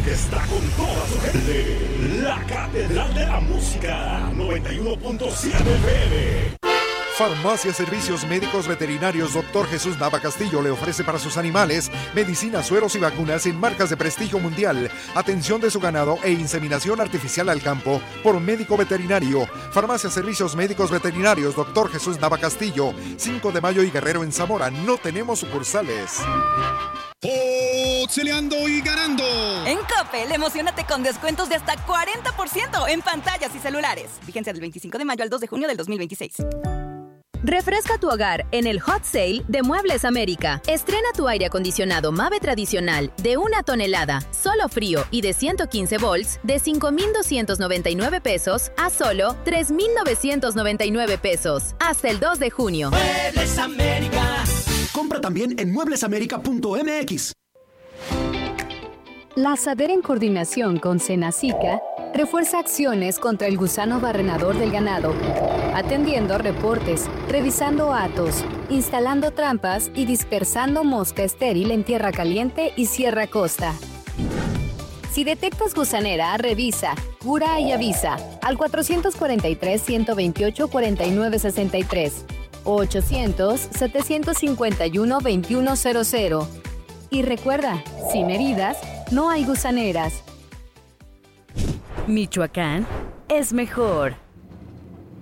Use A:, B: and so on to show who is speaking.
A: está con toda su gente. La Catedral de la Música, 91.7 FM.
B: Farmacia Servicios Médicos Veterinarios Dr. Jesús Nava Castillo le ofrece para sus animales medicinas, sueros y vacunas en marcas de prestigio mundial, atención de su ganado e inseminación artificial al campo por médico veterinario. Farmacia Servicios Médicos Veterinarios Dr. Jesús Nava Castillo, 5 de Mayo y Guerrero en Zamora. No tenemos sucursales.
C: ¡Pixeleando y ganando!
D: En Coppel, emocionate con descuentos de hasta 40% en pantallas y celulares. Vigencia del 25 de mayo al 2 de junio del 2026.
E: Refresca tu hogar en el Hot Sale de Muebles América. Estrena tu aire acondicionado Mave tradicional de 1 tonelada, solo frío y de 115 volts de 5,299 pesos a solo 3,999 pesos. Hasta el 2 de junio.
F: Muebles América.
G: Compra también en mueblesamerica.mx.
H: La SADER en coordinación con Senacica refuerza acciones contra el gusano barrenador del ganado, atendiendo reportes, revisando atos, instalando trampas y dispersando mosca estéril en tierra caliente y Sierra Costa. Si detectas gusanera, revisa, cura y avisa al 443-128-4963 o 800-751-2100. Y recuerda, sin heridas, no hay gusaneras.
E: Michoacán es mejor.